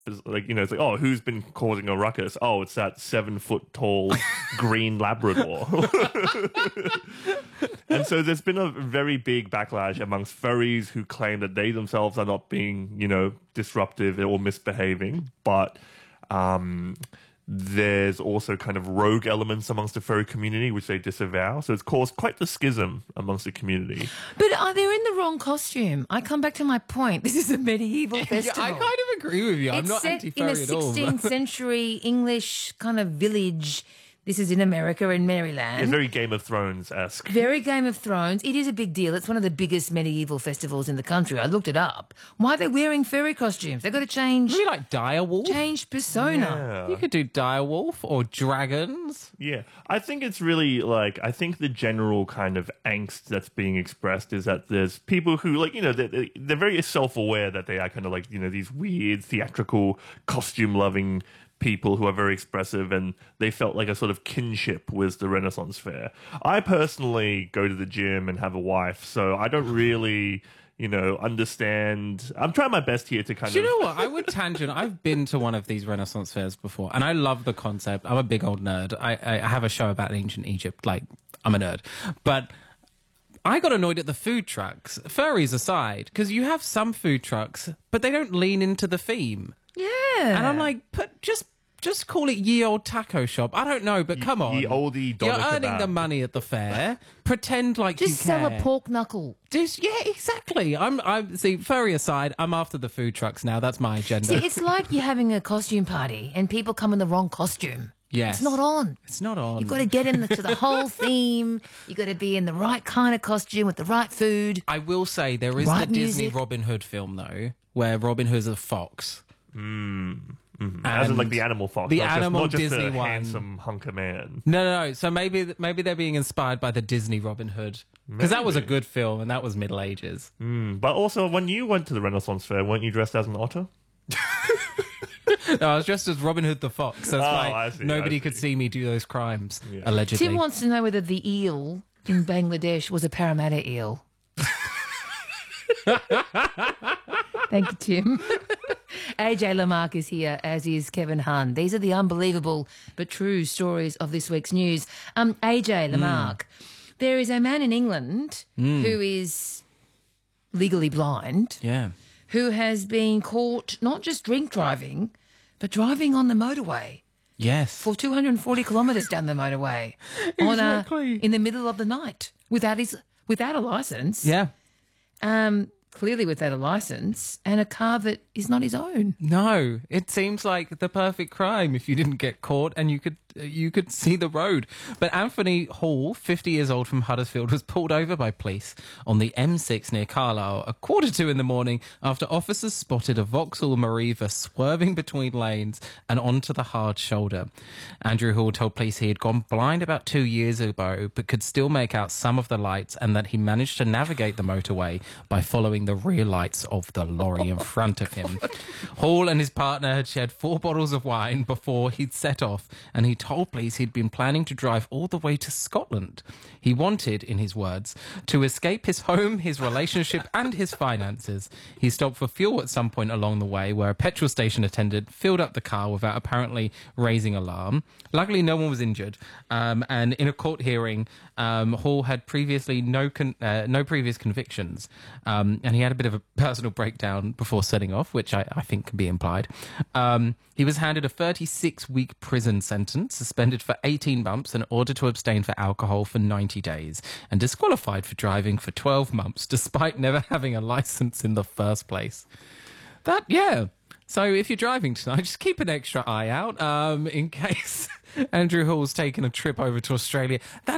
It's like, it's like, oh, who's been causing a ruckus? Oh, it's that 7 foot tall green Labrador. And so there's been a very big backlash amongst furries who claim that they themselves are not being, disruptive or misbehaving. But there's also kind of rogue elements amongst the furry community, which they disavow. So it's caused quite the schism amongst the community. But they're in the wrong costume. I come back to my point. This is a medieval festival. Yeah, I kind of agree with you. I'm not anti-furry set at all. in a 16th century English kind of village. This is in America, in Maryland. It's very Game of Thrones-esque. Very Game of Thrones. It is a big deal. It's one of the biggest medieval festivals in the country. I looked it up. Why are they wearing furry costumes? They've got to change... Maybe like direwolf? Change persona. Yeah. You could do direwolf or dragons. Yeah, I think it's really I think the general kind of angst that's being expressed is that there's people who they're very self-aware that they are kind of these weird theatrical costume-loving people who are very expressive, and they felt like a sort of kinship with the Renaissance Fair. I personally go to the gym and have a wife, so I don't really... understand. I'm trying my best here to kind Do of... you know what? I would tangent. I've been to one of these Renaissance fairs before, and I love the concept. I'm a big old nerd. I have a show about ancient Egypt. I'm a nerd. But I got annoyed at the food trucks, furries aside, because you have some food trucks, but they don't lean into the theme. Yeah. And I'm like, just call it Ye Old Taco Shop. I don't know, but come on. Ye Oldie Doner You're earning Kebab. the money at the fair. Pretend like Just you sell care. a pork knuckle. Yeah, exactly. I'm see, furry aside, I'm after the food trucks now. That's my agenda. See, it's like you're having a costume party and people come in the wrong costume. Yes. It's not on. It's not on. You've got to get into the whole theme. You've got to be in the right kind of costume with the right food. I will say there is Right the Disney music. Robin Hood film, though, where Robin Hood's a fox. As in the animal fox. The not animal just, not just Disney a one. handsome hunk of man. No. So maybe they're being inspired by the Disney Robin Hood. Because that was a good film, and that was Middle Ages. But also, when you went to the Renaissance Fair, weren't you dressed as an otter? No, I was dressed as Robin Hood the Fox. That's why I see, nobody I could see. see me do those crimes, allegedly. Tim wants to know whether the eel in Bangladesh was a Parramatta eel. Thank you, Tim. AJ Lamarck is here, as is Kevin Hunn. These are the unbelievable but true stories of this week's news. AJ Lamarck, there is a man in England who is legally blind, Yeah. who has been caught not just drink driving, but driving on the motorway Yes. for 240 kilometres down the motorway Exactly. in the middle of the night without a licence. Yeah. Clearly without a licence, and a car that is not his own. No, it seems like the perfect crime if you didn't get caught and you could see the road. But Anthony Hall, 50 years old from Huddersfield, was pulled over by police on the M6 near Carlisle at 1:45 in the morning after officers spotted a Vauxhall Mariva swerving between lanes and onto the hard shoulder. Andrew Hall told police he had gone blind about 2 years ago but could still make out some of the lights, and that he managed to navigate the motorway by following the rear lights of the lorry in front of him. Hall and his partner had shared 4 bottles of wine before he'd set off, and he told police he'd been planning to drive all the way to Scotland. He wanted, in his words, to escape his home, his relationship and his finances. He stopped for fuel at some point along the way, where a petrol station attendant filled up the car without apparently raising alarm. Luckily, no one was injured. And in a court hearing, Hall had previously no previous convictions. And he had a bit of a personal breakdown before setting off, which I think can be implied. He was handed a 36-week prison sentence, suspended for 18 months and ordered to abstain for alcohol for 90 days, and disqualified for driving for 12 months, despite never having a licence in the first place. So if you're driving tonight, just keep an extra eye out in case Andrew Hall's taken a trip over to Australia.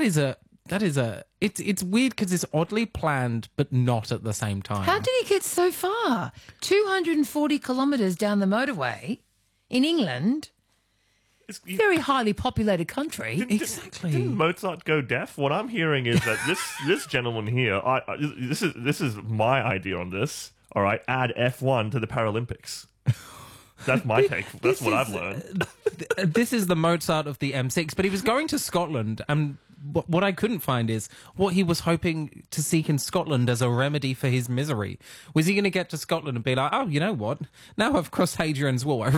It's weird because it's oddly planned, but not at the same time. How did he get so far? 240 kilometres down the motorway in England, very highly populated country. Exactly. Didn't Mozart go deaf? What I'm hearing is that this gentleman here, this is my idea on this. All right, add F1 to the Paralympics. That's my take. That's what I've learned. This is the Mozart of the M6, but he was going to Scotland, and what I couldn't find is what he was hoping to seek in Scotland as a remedy for his misery. Was he going to get to Scotland and be like, oh, you know what? Now I've crossed Hadrian's Wall. I